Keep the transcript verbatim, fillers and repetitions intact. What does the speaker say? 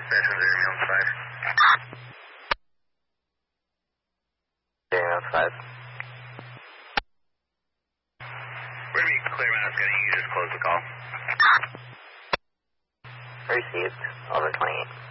Station zero on five. zero five. We're going to be clear when it's getting you just close the call. Received. Over twenty-eight.